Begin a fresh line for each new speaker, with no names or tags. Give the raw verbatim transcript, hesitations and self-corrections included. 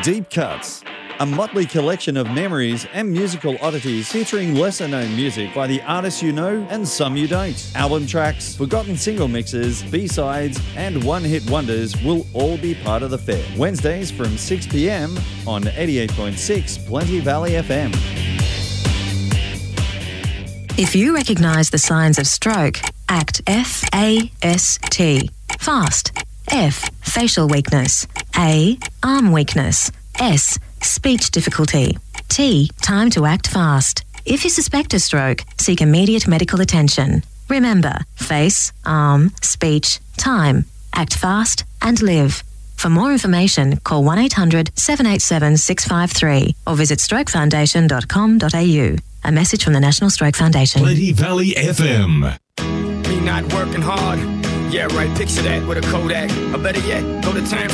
Deep Cuts, a motley collection of memories and musical oddities featuring lesser-known music by the artists you know and some you don't. Album tracks, forgotten single mixes, B-sides and one-hit wonders will all be part of the fair. Wednesdays from six p m on eighty-eight point six Plenty Valley F M.
If you recognise the signs of stroke, act F A S T. Fast. F. Facial weakness. A. Arm weakness. S. Speech difficulty. T. Time to act fast. If you suspect a stroke, seek immediate medical attention. Remember, face, arm, speech, time. Act fast and live. For more information, call one eight hundred seven eight seven six five three or visit stroke foundation dot com dot a u. A message from the National Stroke Foundation.
Plenty Valley F M.
Me not working hard. Yeah, right. Picture that with a Kodak. Or better yet, go to time